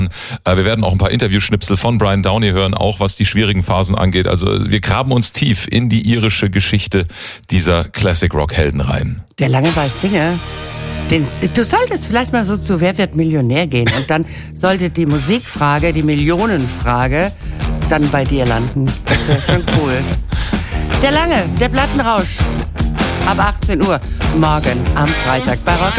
Wir werden auch ein paar Interviewschnipsel von Brian Downey hören, auch was die schwierigen Phasen angeht. Also wir graben uns tief in die irische Geschichte dieser Classic-Rock-Helden rein. Der Lange weiß Dinge. Du solltest vielleicht mal so zu Wer wird Millionär gehen und dann sollte die Musikfrage, die Millionenfrage, dann bei dir landen. Das wäre schon cool. Der Lange, der Plattenrausch. Ab 18 Uhr morgen am Freitag bei Rock